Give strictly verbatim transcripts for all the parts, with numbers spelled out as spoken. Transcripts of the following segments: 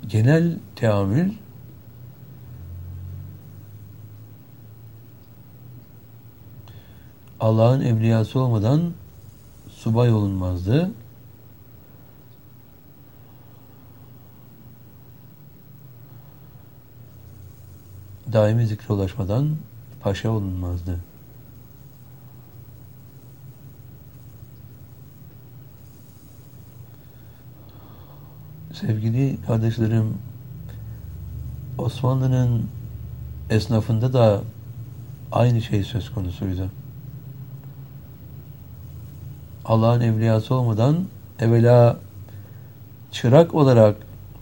genel teamül Allah'ın evliyası olmadan subay olunmazdı. Daimi zikre ulaşmadan paşa olunmazdı. Sevgili kardeşlerim, Osmanlı'nın esnafında da aynı şey söz konusuydu. Allah'ın evliyası olmadan evvela çırak olarak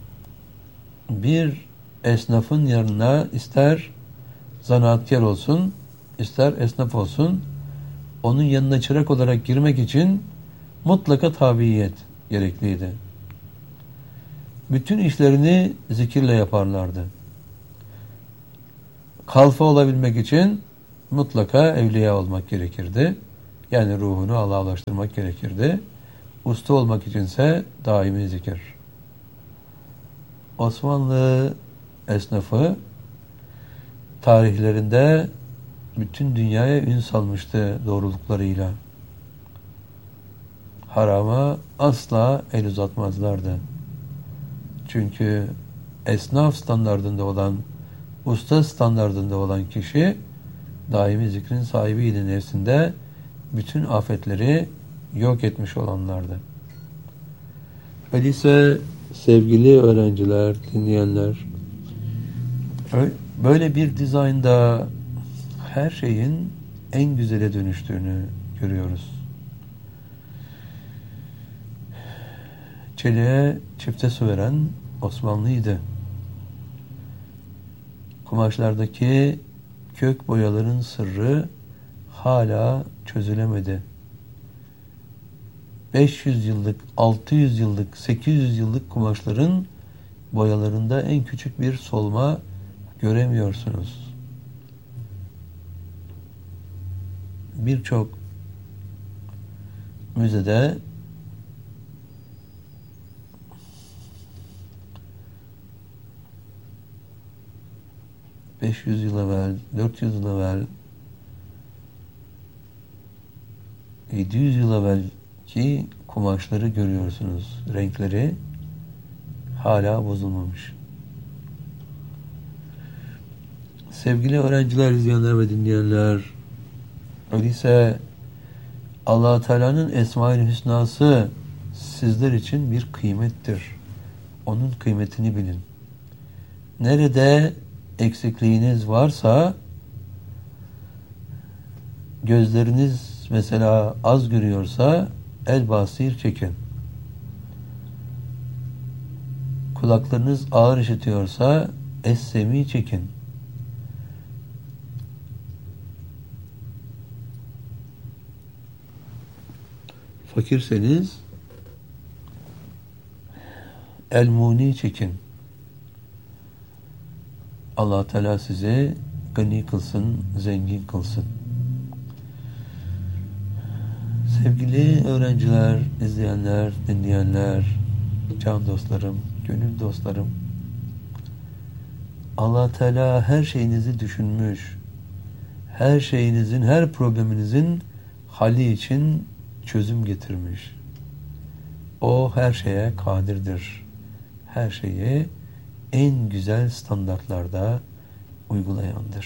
bir esnafın yanına ister zanaatkar olsun, ister esnaf olsun, onun yanına çırak olarak girmek için mutlaka tabiyet gerekliydi. Bütün işlerini zikirle yaparlardı. Kalfa olabilmek için mutlaka evliya olmak gerekirdi. Yani ruhunu Allah'a ulaştırmak gerekirdi. Usta olmak içinse daimi zikir. Osmanlı esnafı tarihlerinde bütün dünyaya ün salmıştı doğruluklarıyla. Harama asla el uzatmazlardı. Çünkü esnaf standardında olan, usta standardında olan kişi daimi zikrin sahibiydi nefsinde, bütün afetleri yok etmiş olanlardı. Öyleyse sevgili öğrenciler, dinleyenler, böyle bir dizaynda her şeyin en güzele dönüştüğünü görüyoruz. Çeliğe çifte su veren Osmanlıydı. Kumaşlardaki kök boyaların sırrı hala çözülemedi. beş yüz yıllık, altı yüz yıllık, sekiz yüz yıllık kumaşların boyalarında en küçük bir solma göremiyorsunuz. Birçok müzede beş yüz yıl evvel, dört yüz yıl evvel, yedi yüz yıl evvelki kumaşları görüyorsunuz. Renkleri hala bozulmamış. Sevgili öğrenciler, izleyenler ve dinleyenler, öyleyse Allah-u Teala'nın Esma-i Hüsnası sizler için bir kıymettir. Onun kıymetini bilin. Nerede eksikliğiniz varsa, gözleriniz mesela az görüyorsa el basir çekin. Kulaklarınız ağır işitiyorsa es-semi çekin. Fakirseniz el-muni çekin. Allah Teala sizi gani kılsın, zengin kılsın. Sevgili öğrenciler, izleyenler, dinleyenler, can dostlarım, gönül dostlarım, Allah Teala her şeyinizi düşünmüş. Her şeyinizin, her probleminizin hali için çözüm getirmiş. O her şeye kadirdir. Her şeyi en güzel standartlarda uygulayandır.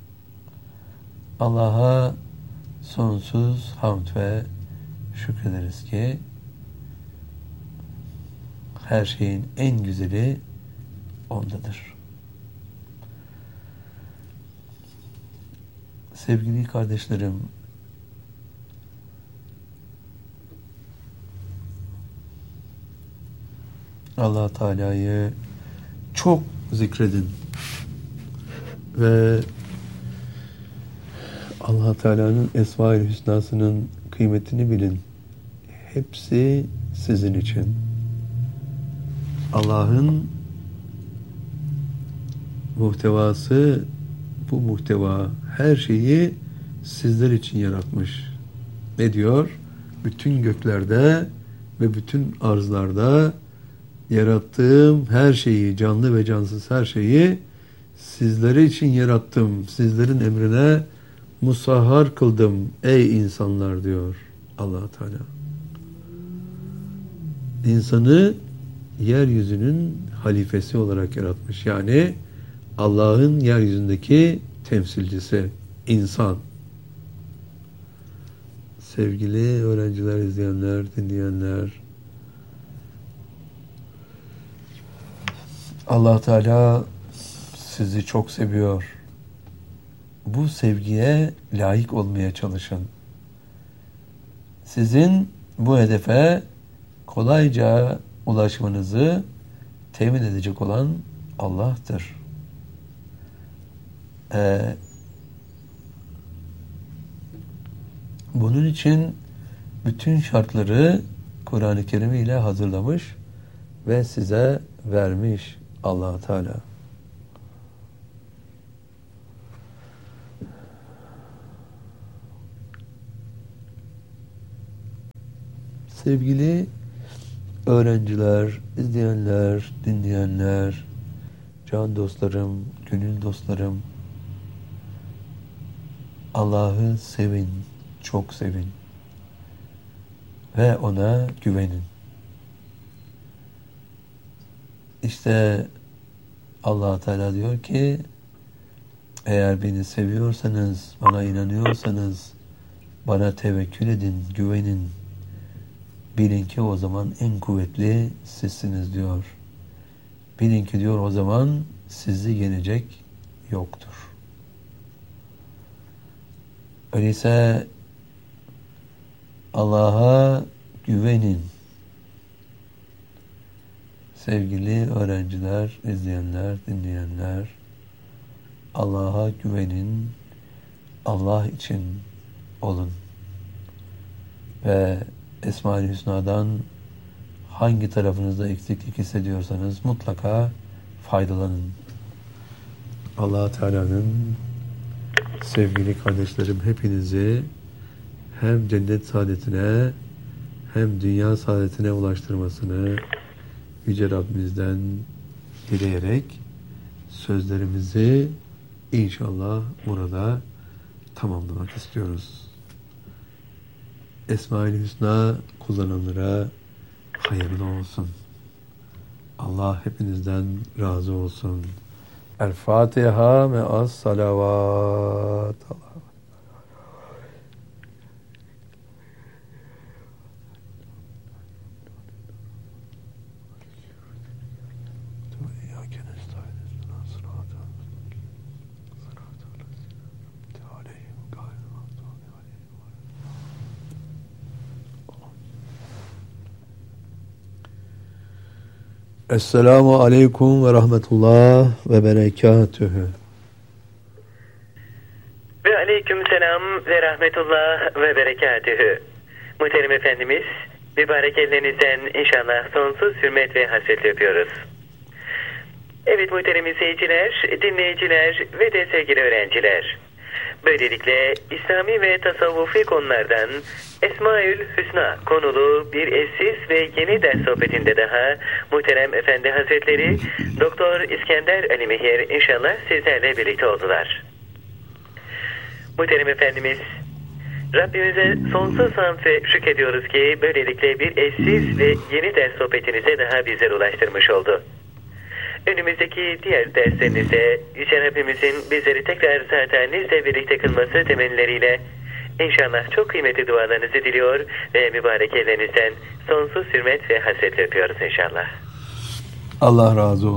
Allah'a sonsuz hamd ve şükrederiz ki her şeyin en güzeli ondadır. Sevgili kardeşlerim, Allah Teala'yı çok zikredin ve Allah Teala'nın Esma-i Hüsnası'nın kıymetini bilin. Hepsi sizin için. Allah'ın muhtevası, bu muhteva her şeyi sizler için yaratmış. Ne diyor? Bütün göklerde ve bütün arzlarda Yarattığım her şeyi, canlı ve cansız her şeyi sizleri için yarattım. Sizlerin emrine musahhar kıldım ey insanlar diyor Allah Teala. İnsanı yeryüzünün halifesi olarak yaratmış. Yani Allah'ın yeryüzündeki temsilcisi, insan. Sevgili öğrenciler, izleyenler, dinleyenler, Allah Teala sizi çok seviyor. Bu sevgiye layık olmaya çalışın. Sizin bu hedefe kolayca ulaşmanızı temin edecek olan Allah'tır. Ee, bunun için bütün şartları Kur'an-ı Kerim ile hazırlamış ve size vermiş Allah Teala. Sevgili öğrenciler, izleyenler, dinleyenler, can dostlarım, gönül dostlarım, Allah'ı sevin, çok sevin ve ona güvenin. İşte Allah Teala diyor ki, eğer beni seviyorsanız, bana inanıyorsanız, bana tevekkül edin, güvenin. Bilin ki o zaman en kuvvetli sizsiniz diyor. Bilin ki diyor o zaman sizi yenecek yoktur. Öyleyse Allah'a güvenin. Sevgili öğrenciler, izleyenler, dinleyenler, Allah'a güvenin, Allah için olun. Ve Esma-i Hüsna'dan hangi tarafınızda eksiklik hissediyorsanız mutlaka faydalanın. Allah Teala'nın sevgili kardeşlerim hepinizi hem cennet saadetine hem dünya saadetine ulaştırmasını Yüce Rabbimizden dileyerek sözlerimizi inşallah burada tamamlamak istiyoruz. Esma-i Hüsna kullananlara hayırlı olsun. Allah hepinizden razı olsun. El Fatiha ve as salavat. Esselamu aleyküm ve rahmetullah ve berekatühü. Ve aleyküm selam ve rahmetullah ve berekatühü. Muhterem Efendimiz, mübarek ellerinizden inşallah sonsuz hürmet ve hasretle öpüyoruz. Evet muhterem izleyiciler, dinleyiciler ve de sevgili öğrenciler. Böylelikle İslami ve tasavvufi konulardan Esmaül Hüsna konulu bir eşsiz ve yeni ders sohbetinde daha muhterem Efendi Hazretleri Doktor İskender Ali Mihir inşallah sizlerle birlikte oldular. Muhterem Efendimiz, Rabbimize sonsuz hamd ve şükrediyoruz ki böylelikle bir eşsiz ve yeni ders sohbetinize daha bizlere ulaştırmış oldu. Önümüzdeki diğer derslerinizde Yüce Rabbimizin bizleri tekrar saatinizle birlikte kılması temelleriyle inşallah çok kıymetli dualarınızı diliyor ve mübarek ellerinizden sonsuz hürmet ve hasretle öpüyoruz inşallah. Allah razı olsun.